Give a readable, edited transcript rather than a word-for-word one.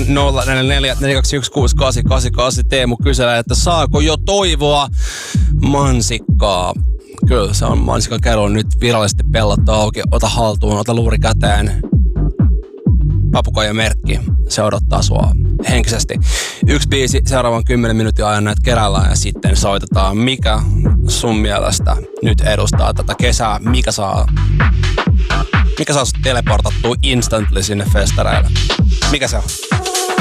044 421 Teemu kyselee, että saako jo toivoa mansikkaa. Kyllä, se on mansikan kello nyt virallisesti pellottu auki. Ota haltuun, ota luuri käteen. Papukoijan merkki. Se odottaa sua henkisesti. Yksi biisi seuraavan 10 minuutin ajan näitä keräillään ja sitten soitetaan. Mikä sun mielestä nyt edustaa tätä kesää? Mikä saa sut teleportattua instantly sinne festareille? Mikä se on?